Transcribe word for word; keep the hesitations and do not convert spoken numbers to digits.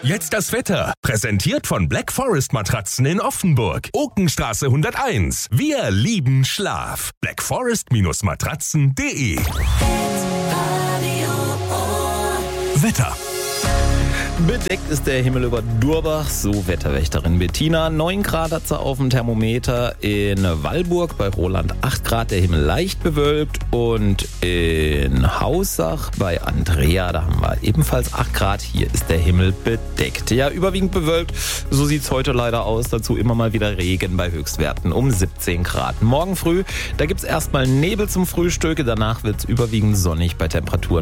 Jetzt das Wetter. Präsentiert von Black Forest Matratzen in Offenburg. Okenstraße hunderteins. Wir lieben Schlaf. black forest Matratzen punkt de. Wetter. Bedeckt ist der Himmel über Durbach, so Wetterwächterin Bettina. neun Grad hat sie auf dem Thermometer, in Wallburg bei Roland acht Grad, der Himmel leicht bewölkt, und in Haussach bei Andrea, da haben wir ebenfalls acht Grad, hier ist der Himmel bedeckt. Ja, überwiegend bewölkt, so sieht's heute leider aus, dazu immer mal wieder Regen bei Höchstwerten um siebzehn Grad. Morgen früh, da gibt's erstmal Nebel zum Frühstück, danach wird's überwiegend sonnig bei Temperaturen